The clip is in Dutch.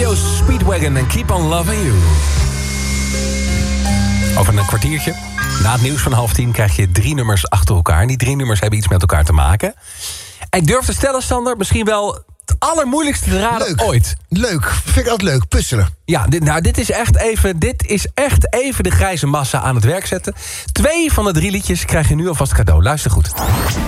REO Speedwagon en Keep on Loving You. Over een kwartiertje, na het nieuws van 9:30... krijg je 3 nummers achter elkaar. En die 3 nummers hebben iets met elkaar te maken. En ik durf te stellen, Sander, misschien wel het allermoeilijkste te raden ooit. Leuk, vind ik altijd leuk, puzzelen. Ja, dit is echt even de grijze massa aan het werk zetten. 2 van de 3 liedjes krijg je nu alvast cadeau. Luister goed.